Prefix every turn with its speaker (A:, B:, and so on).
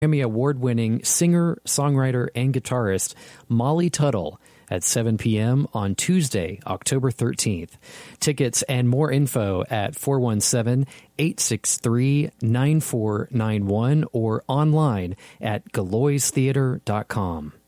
A: Grammy Award-winning singer, songwriter, and guitarist Molly Tuttle at 7 p.m. on Tuesday, October 13th. Tickets and more info at 417-863-9491 or online at galoistheater.com.